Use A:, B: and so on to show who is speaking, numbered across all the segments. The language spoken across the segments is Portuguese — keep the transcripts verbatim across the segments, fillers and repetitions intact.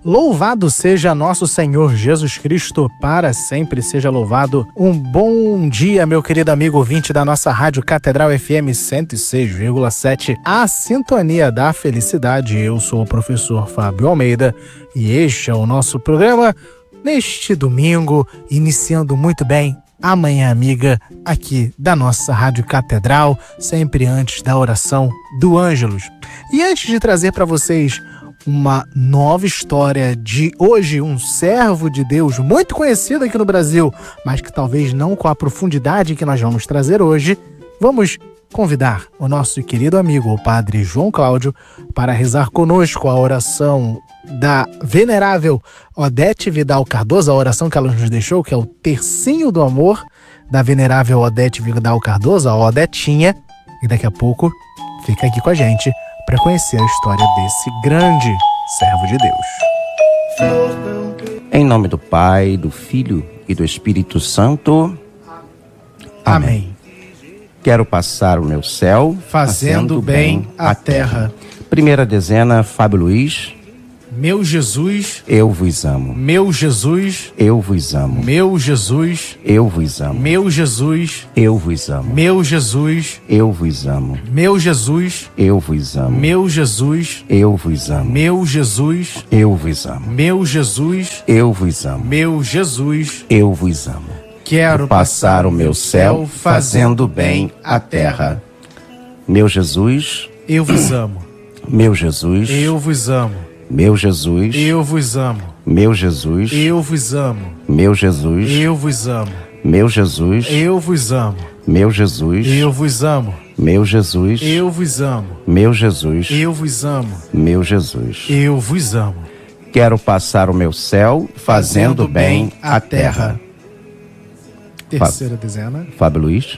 A: Louvado seja nosso Senhor Jesus Cristo, para sempre seja louvado. Um bom dia, meu querido amigo ouvinte da nossa Rádio Catedral F M cento e seis vírgula sete, a sintonia da felicidade. Eu sou o professor Fábio Almeida e este é o nosso programa neste domingo, iniciando muito bem a Manhã Amiga aqui da nossa Rádio Catedral, sempre antes da oração do Ângelus. E antes de trazer para vocês uma nova história de hoje, um servo de Deus muito conhecido aqui no Brasil, mas que talvez não com a profundidade que nós vamos trazer hoje, vamos convidar o nosso querido amigo, o Padre João Cláudio, para rezar conosco a oração da venerável Odete Vidal Cardoso, a oração que ela nos deixou, que é o Tercinho do Amor, da venerável Odete Vidal Cardoso, a Odetinha, e daqui a pouco fica aqui com a gente para conhecer a história desse grande servo de Deus.
B: Em nome do Pai, do Filho e do Espírito Santo. Amém. Amém. Quero passar o meu céu
A: fazendo, fazendo bem a terra.
B: Primeira dezena, Fábio Luiz.
A: Meu Jesus,
B: eu vos amo.
A: Meu Jesus,
B: eu vos amo.
A: Meu Jesus,
B: eu vos amo.
A: Meu Jesus,
B: eu vos amo.
A: Meu Jesus,
B: eu vos amo.
A: Meu Jesus,
B: eu vos amo.
A: Meu Jesus,
B: eu vos amo.
A: Meu Jesus,
B: eu vos amo.
A: Meu Jesus,
B: eu vos amo.
A: Meu Jesus,
B: eu vos amo.
A: Quero
B: passar o meu céu fazendo bem a terra. Meu Jesus,
A: eu vos amo.
B: Meu Jesus,
A: eu vos amo.
B: Meu Jesus,
A: eu vos amo.
B: Meu Jesus,
A: eu vos amo.
B: Meu Jesus,
A: eu vos amo.
B: Meu Jesus,
A: eu vos amo.
B: Meu Jesus,
A: eu vos amo.
B: Meu Jesus,
A: eu vos amo.
B: Meu Jesus,
A: eu vos amo.
B: Meu Jesus,
A: eu vos amo.
B: Quero passar o meu céu fazendo bem a terra.
A: Terceira dezena.
B: Fábio Luiz.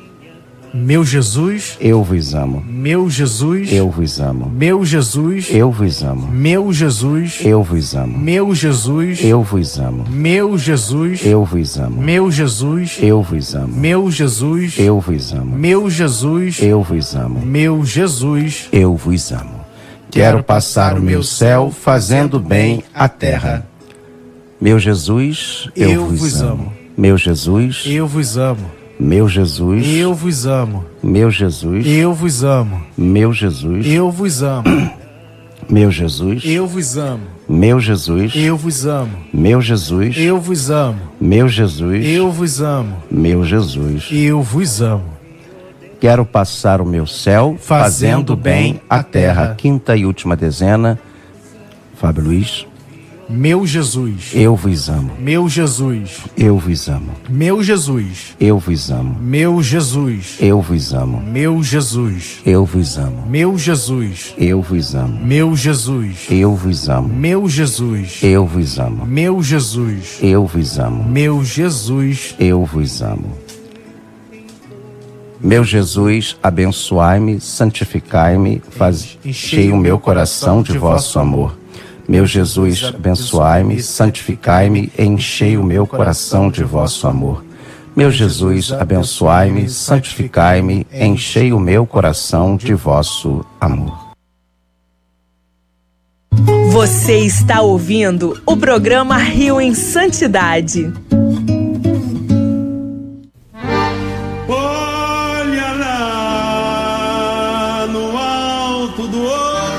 A: Meu Jesus,
B: eu vos amo.
A: Meu Jesus,
B: eu vos amo.
A: Meu Jesus,
B: eu vos amo.
A: Meu Jesus,
B: eu vos amo.
A: Meu Jesus,
B: eu vos amo.
A: Meu Jesus,
B: eu vos amo.
A: Meu Jesus,
B: eu vos amo.
A: Meu Jesus,
B: eu vos amo.
A: Meu Jesus,
B: eu vos amo.
A: Meu Jesus,
B: eu vos amo. Quero passar o meu céu fazendo bem a terra. Meu Jesus, eu, eu vos, vos amo. amo. Meu Jesus,
A: eu vos amo.
B: Meu Jesus,
A: eu vos amo.
B: Meu Jesus,
A: eu vos amo.
B: Meu Jesus,
A: eu vos amo.
B: Meu Jesus,
A: eu vos amo.
B: Meu Jesus,
A: eu vos amo.
B: Meu Jesus,
A: eu vos amo.
B: Meu Jesus,
A: eu vos amo.
B: Meu Jesus,
A: eu vos amo.
B: Quero passar o meu céu fazendo, fazendo bem a terra. terra. Quinta e última dezena, Fábio Luiz.
A: Meu Jesus,
B: eu vos amo.
A: Meu Jesus,
B: eu vos amo.
A: Meu Jesus,
B: eu vos amo.
A: Meu Jesus,
B: eu vos amo.
A: Meu Jesus,
B: eu vos amo.
A: Meu Jesus,
B: eu vos amo.
A: Meu Jesus,
B: eu vos amo.
A: Meu Jesus,
B: eu vos amo.
A: Meu Jesus,
B: eu vos amo.
A: Meu Jesus,
B: eu vos amo. Meu Jesus, abençoai-me, santificai-me, faz cheio o meu coração de vosso amor. Meu Jesus, abençoai-me, santificai-me, enchei o meu coração de vosso amor. Meu Jesus, abençoai-me, santificai-me, enchei o meu coração de vosso amor.
C: Você está ouvindo o programa Rio em Santidade.
D: Olha lá no alto do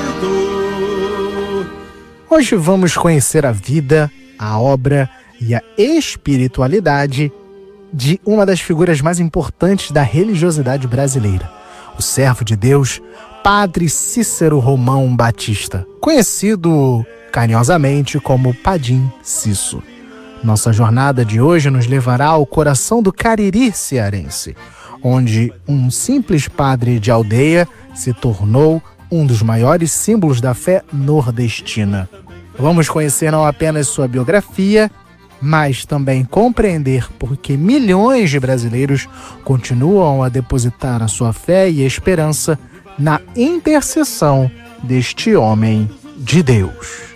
A: Hoje vamos conhecer a vida, a obra e a espiritualidade de uma das figuras mais importantes da religiosidade brasileira, o servo de Deus, Padre Cícero Romão Batista, conhecido carinhosamente como Padim Cisso. Nossa jornada de hoje nos levará ao coração do Cariri cearense, onde um simples padre de aldeia se tornou um dos maiores símbolos da fé nordestina. Vamos conhecer não apenas sua biografia, mas também compreender por que milhões de brasileiros continuam a depositar a sua fé e esperança na intercessão deste homem de Deus.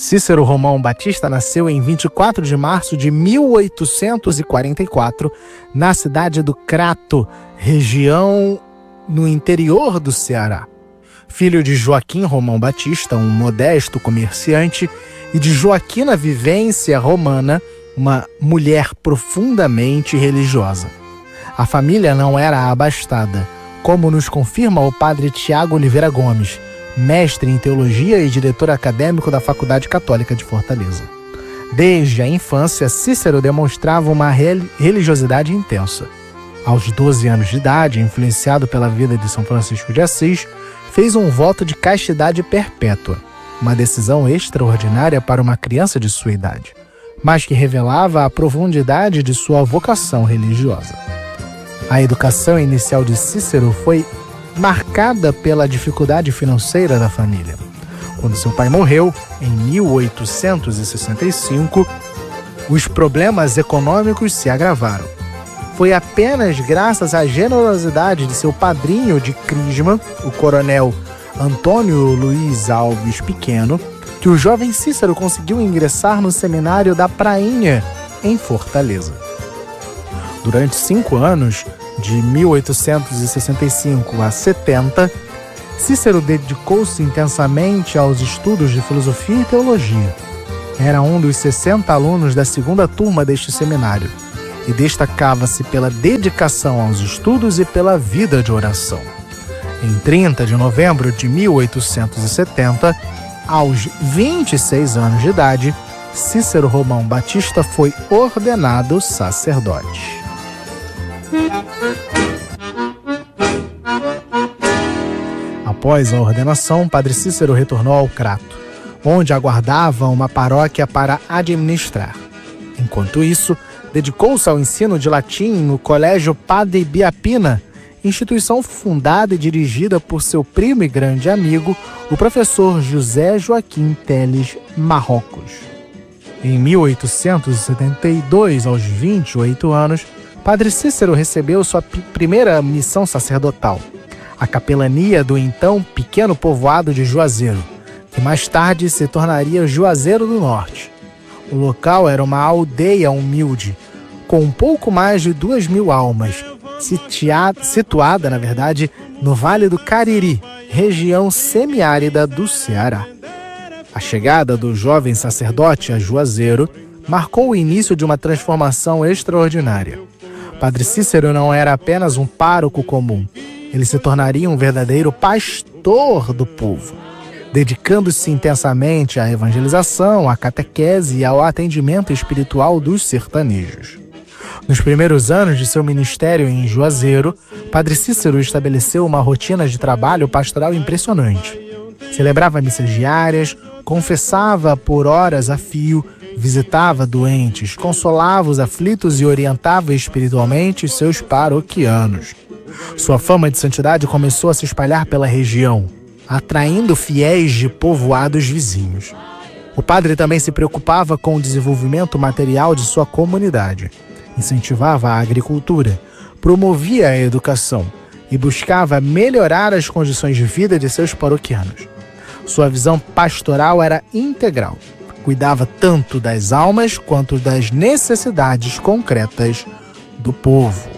A: Cícero Romão Batista nasceu em vinte e quatro de março de mil oitocentos e quarenta e quatro, na cidade do Crato, região no interior do Ceará. Filho de Joaquim Romão Batista, um modesto comerciante, e de Joaquina Vivência Romana, uma mulher profundamente religiosa. A família não era abastada, como nos confirma o padre Tiago Oliveira Gomes, mestre em teologia e diretor acadêmico da Faculdade Católica de Fortaleza. Desde a infância, Cícero demonstrava uma religiosidade intensa. Aos doze anos de idade, influenciado pela vida de São Francisco de Assis, fez um voto de castidade perpétua, uma decisão extraordinária para uma criança de sua idade, mas que revelava a profundidade de sua vocação religiosa. A educação inicial de Cícero foi marcada pela dificuldade financeira da família. Quando seu pai morreu, em mil oitocentos e sessenta e cinco, os problemas econômicos se agravaram. Foi apenas graças à generosidade de seu padrinho de crisma, o coronel Antônio Luiz Alves Pequeno, que o jovem Cícero conseguiu ingressar no seminário da Prainha, em Fortaleza. Durante cinco anos, de mil oitocentos e sessenta e cinco a setenta, Cícero dedicou-se intensamente aos estudos de filosofia e teologia. Era um dos sessenta alunos da segunda turma deste seminário e destacava-se pela dedicação aos estudos e pela vida de oração. Em trinta de novembro de mil oitocentos e setenta, aos vinte e seis anos de idade, Cícero Romão Batista foi ordenado sacerdote. Após a ordenação, Padre Cícero retornou ao Crato, onde aguardava uma paróquia para administrar. Enquanto isso, dedicou-se ao ensino de latim no Colégio Padre Biapina, instituição fundada e dirigida por seu primo e grande amigo, o professor José Joaquim Teles Marrocos. Em mil oitocentos e setenta e dois, aos vinte e oito anos, Padre Cícero recebeu sua p- primeira missão sacerdotal, a capelania do então pequeno povoado de Juazeiro, que mais tarde se tornaria Juazeiro do Norte. O local era uma aldeia humilde, com um pouco mais de duas mil almas, sitia- situada, na verdade, no Vale do Cariri, região semiárida do Ceará. A chegada do jovem sacerdote a Juazeiro marcou o início de uma transformação extraordinária. Padre Cícero não era apenas um pároco comum, ele se tornaria um verdadeiro pastor do povo, dedicando-se intensamente à evangelização, à catequese e ao atendimento espiritual dos sertanejos. Nos primeiros anos de seu ministério em Juazeiro, Padre Cícero estabeleceu uma rotina de trabalho pastoral impressionante. Celebrava missas diárias, confessava por horas a fio, visitava doentes, consolava os aflitos e orientava espiritualmente seus paroquianos. Sua fama de santidade começou a se espalhar pela região, atraindo fiéis de povoados vizinhos. O padre também se preocupava com o desenvolvimento material de sua comunidade, incentivava a agricultura, promovia a educação e buscava melhorar as condições de vida de seus paroquianos. Sua visão pastoral era integral. Cuidava tanto das almas quanto das necessidades concretas do povo.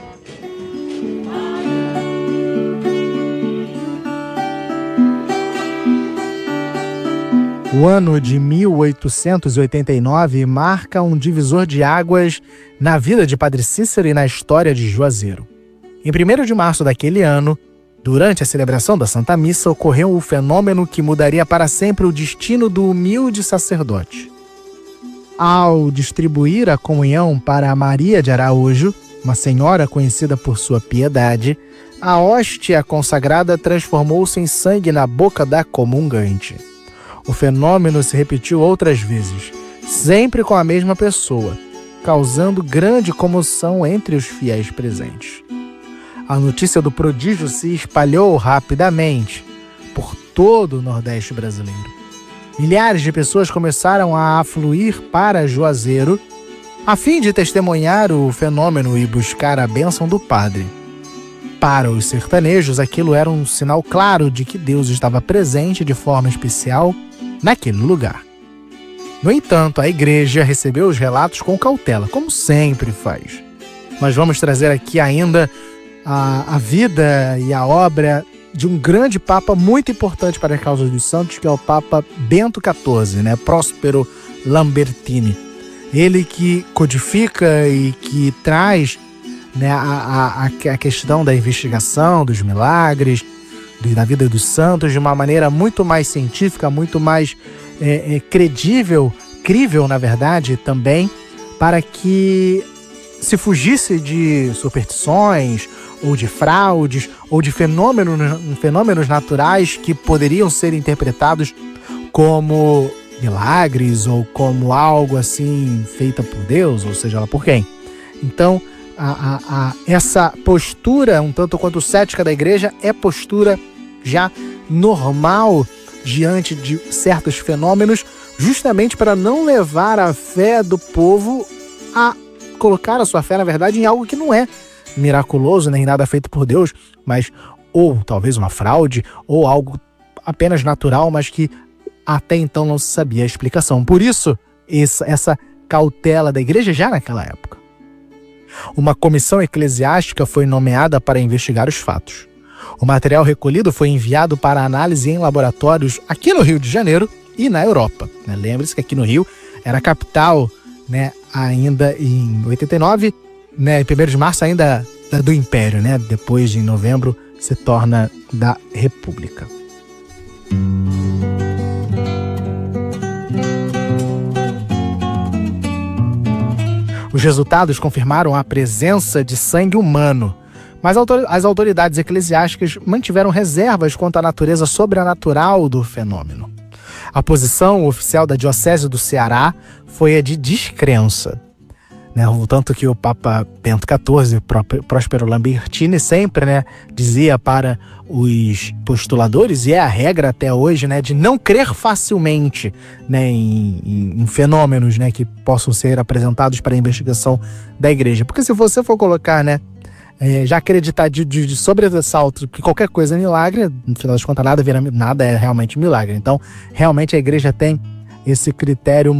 A: O ano de mil oitocentos e oitenta e nove marca um divisor de águas na vida de Padre Cícero e na história de Juazeiro. Em primeiro de março daquele ano, durante a celebração da Santa Missa, ocorreu o fenômeno que mudaria para sempre o destino do humilde sacerdote. Ao distribuir a comunhão para Maria de Araújo, uma senhora conhecida por sua piedade, a hóstia consagrada transformou-se em sangue na boca da comungante. O fenômeno se repetiu outras vezes, sempre com a mesma pessoa, causando grande comoção entre os fiéis presentes. A notícia do prodígio se espalhou rapidamente por todo o Nordeste brasileiro. Milhares de pessoas começaram a afluir para Juazeiro a fim de testemunhar o fenômeno e buscar a bênção do padre. Para os sertanejos, aquilo era um sinal claro de que Deus estava presente de forma especial naquele lugar. No entanto, a igreja recebeu os relatos com cautela, como sempre faz. Nós vamos trazer aqui ainda a, a vida e a obra de um grande papa muito importante para a causa dos santos, que é o Papa Bento quatorze, né? Próspero Lambertini. Ele que codifica e que traz, né, a, a, a questão da investigação dos milagres, da vida dos santos, de uma maneira muito mais científica, muito mais é, é, credível, crível, na verdade, também, para que se fugisse de superstições, ou de fraudes, ou de fenômenos, fenômenos naturais que poderiam ser interpretados como milagres, ou como algo assim feita por Deus, ou seja lá por quem. Então, a, a, a, essa postura, um tanto quanto cética da igreja, é postura já normal diante de certos fenômenos, justamente para não levar a fé do povo a colocar a sua fé, na verdade, em algo que não é miraculoso, nem nada feito por Deus, mas ou talvez uma fraude, ou algo apenas natural, mas que até então não se sabia a explicação. Por isso, essa, essa cautela da igreja já naquela época. Uma comissão eclesiástica foi nomeada para investigar os fatos. O material recolhido foi enviado para análise em laboratórios aqui no Rio de Janeiro e na Europa. Né? Lembre-se que aqui no Rio era a capital, né, ainda em oitenta e nove, né, primeiro de março ainda do Império, né? Depois de em novembro se torna da República. Os resultados confirmaram a presença de sangue humano, mas as autoridades eclesiásticas mantiveram reservas quanto à natureza sobrenatural do fenômeno. A posição oficial da Diocese do Ceará foi a de descrença. Né, o tanto que o Papa Bento quatorze, Próspero Lambertini, sempre, né, dizia para os postuladores, e é a regra até hoje, né, de não crer facilmente, né, em, em, em fenômenos, né, que possam ser apresentados para a investigação da igreja. Porque se você for colocar, né, é, já acreditar de, de, de sobressalto que qualquer coisa é milagre, no final das contas nada, vira, nada é realmente milagre. Então, realmente a igreja tem esse critério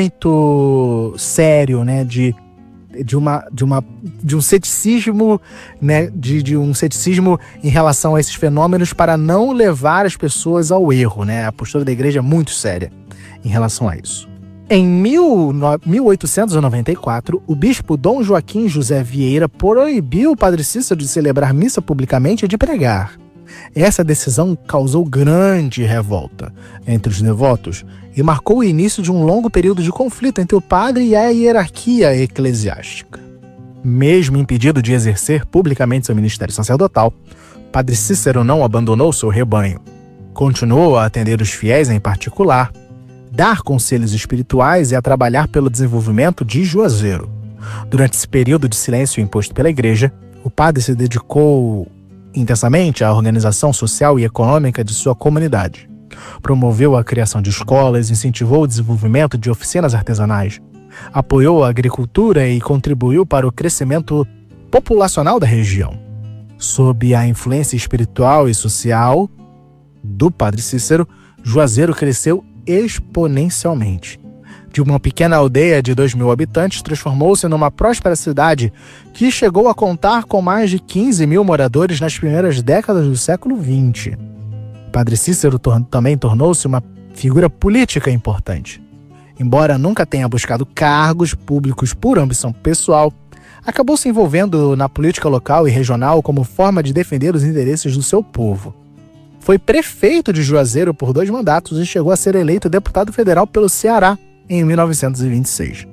A: muito sério, né, de De, uma, de, uma, de um ceticismo, né, de, de um ceticismo em relação a esses fenômenos para não levar as pessoas ao erro, né? A postura da igreja é muito séria em relação a isso. Em mil oitocentos e noventa e quatro, o bispo Dom Joaquim José Vieira proibiu o padre Cícero de celebrar missa publicamente e de pregar. Essa decisão causou grande revolta entre os devotos e marcou o início de um longo período de conflito entre o padre e a hierarquia eclesiástica. Mesmo impedido de exercer publicamente seu ministério sacerdotal, padre Cícero não abandonou seu rebanho. Continuou a atender os fiéis em particular, dar conselhos espirituais e a trabalhar pelo desenvolvimento de Juazeiro. Durante esse período de silêncio imposto pela igreja, o padre se dedicou intensamente à organização social e econômica de sua comunidade. Promoveu a criação de escolas, incentivou o desenvolvimento de oficinas artesanais, apoiou a agricultura e contribuiu para o crescimento populacional da região. Sob a influência espiritual e social do padre Cícero, Juazeiro cresceu exponencialmente. De uma pequena aldeia de dois mil habitantes, transformou-se numa próspera cidade que chegou a contar com mais de quinze mil moradores nas primeiras décadas do século vinte. Padre Cícero tor- também tornou-se uma figura política importante. Embora nunca tenha buscado cargos públicos por ambição pessoal, acabou se envolvendo na política local e regional como forma de defender os interesses do seu povo. Foi prefeito de Juazeiro por dois mandatos e chegou a ser eleito deputado federal pelo Ceará em mil novecentos e vinte e seis.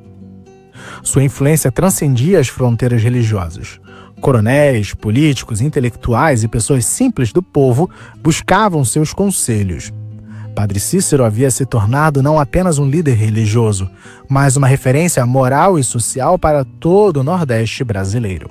A: Sua influência transcendia as fronteiras religiosas. Coronéis, políticos, intelectuais e pessoas simples do povo buscavam seus conselhos. Padre Cícero havia se tornado não apenas um líder religioso, mas uma referência moral e social para todo o Nordeste brasileiro.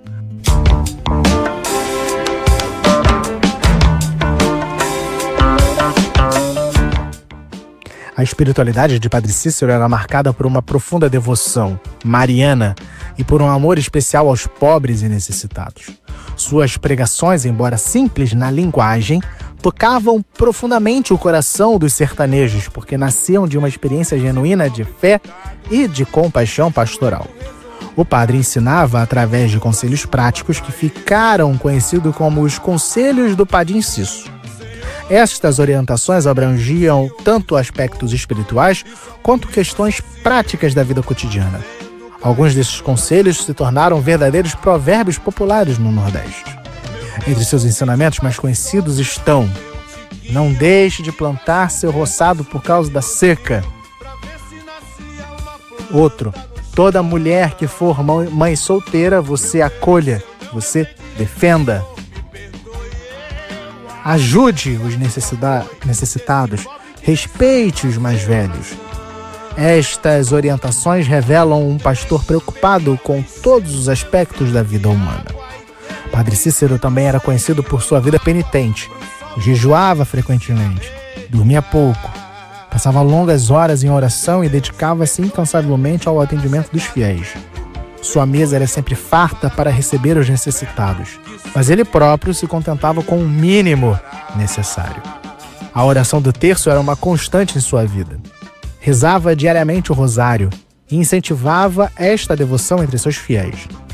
A: A espiritualidade de Padre Cícero era marcada por uma profunda devoção mariana e por um amor especial aos pobres e necessitados. Suas pregações, embora simples na linguagem, tocavam profundamente o coração dos sertanejos, porque nasciam de uma experiência genuína de fé e de compaixão pastoral. O padre ensinava através de conselhos práticos que ficaram conhecidos como os Conselhos do Padre Inciso. Estas orientações abrangiam tanto aspectos espirituais quanto questões práticas da vida cotidiana. Alguns desses conselhos se tornaram verdadeiros provérbios populares no Nordeste. Entre seus ensinamentos mais conhecidos estão: não deixe de plantar seu roçado por causa da seca. Outro: toda mulher que for mãe solteira, você acolha, você defenda. Ajude os necessitados, respeite os mais velhos. Estas orientações revelam um pastor preocupado com todos os aspectos da vida humana. Padre Cícero também era conhecido por sua vida penitente. Jejuava frequentemente, dormia pouco, passava longas horas em oração e dedicava-se incansavelmente ao atendimento dos fiéis. Sua mesa era sempre farta para receber os necessitados, mas ele próprio se contentava com o mínimo necessário. A oração do terço era uma constante em sua vida. Rezava diariamente o rosário e incentivava esta devoção entre seus fiéis.